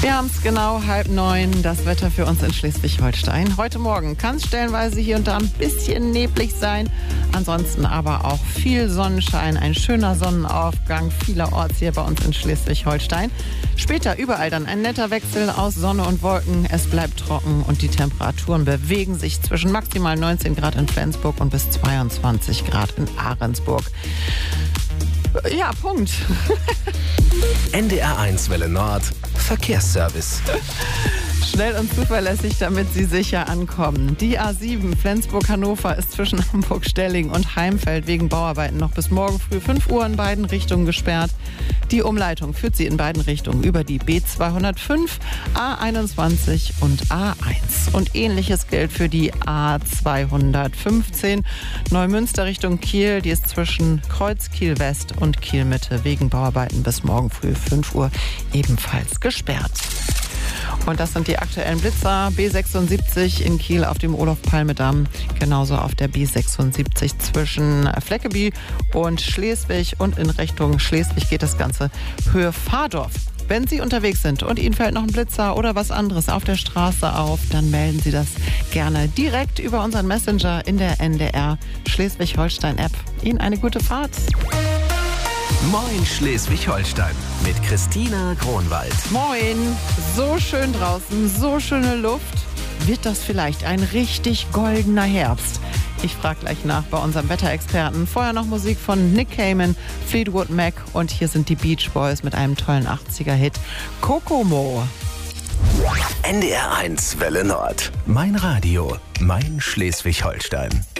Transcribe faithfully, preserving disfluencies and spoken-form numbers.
Wir haben es genau halb neun, das Wetter für uns in Schleswig-Holstein. Heute Morgen kann es stellenweise hier und da ein bisschen neblig sein. Ansonsten aber auch viel Sonnenschein, ein schöner Sonnenaufgang vielerorts hier bei uns in Schleswig-Holstein. Später überall dann ein netter Wechsel aus Sonne und Wolken. Es bleibt trocken und die Temperaturen bewegen sich zwischen maximal neunzehn Grad in Flensburg und bis zweiundzwanzig Grad in Ahrensburg. Ja, Punkt. N D R eins Welle Nord, Verkehrsservice. Schnell und zuverlässig, damit Sie sicher ankommen. Die A sieben Flensburg-Hannover ist zwischen Hamburg-Stelling und Heimfeld wegen Bauarbeiten noch bis morgen früh fünf Uhr in beiden Richtungen gesperrt. Die Umleitung führt Sie in beiden Richtungen über die B zweihundertfünf, A einundzwanzig und A eins. Und ähnliches gilt für die A zweihundertfünfzehn Neumünster Richtung Kiel. Die ist zwischen Kreuz Kiel West und Kiel Mitte wegen Bauarbeiten bis morgen früh fünf Uhr ebenfalls gesperrt. Und das sind die aktuellen Blitzer. B sechsundsiebzig in Kiel auf dem Olof-Palme-Damm. Genauso auf der B sechsundsiebzig zwischen Fleckeby und Schleswig. Und in Richtung Schleswig geht das Ganze Höhe Fahrdorf. Wenn Sie unterwegs sind und Ihnen fällt noch ein Blitzer oder was anderes auf der Straße auf, dann melden Sie das gerne direkt über unseren Messenger in der N D R Schleswig-Holstein-App. Ihnen eine gute Fahrt. Moin Schleswig-Holstein mit Christina Kronwald. Moin, so schön draußen, so schöne Luft. Wird das vielleicht ein richtig goldener Herbst? Ich frage gleich nach bei unserem Wetterexperten. Vorher noch Musik von Nick Cayman, Fleetwood Mac und hier sind die Beach Boys mit einem tollen achtziger-Hit Kokomo. N D R eins Welle Nord, mein Radio, mein Schleswig-Holstein.